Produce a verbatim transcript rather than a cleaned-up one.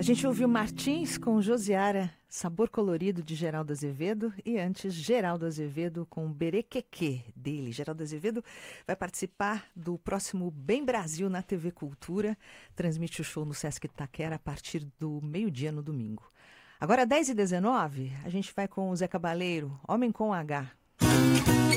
A gente ouviu Martins com Josiara, Sabor Colorido de Geraldo Azevedo, e antes Geraldo Azevedo com Berequequê dele. Geraldo Azevedo vai participar do próximo Bem Brasil na T V Cultura, transmite o show no Sesc Itaquera a partir do meio-dia no domingo. Agora, dez e dezenove, a gente vai com o Zé Cabaleiro, Homem com H.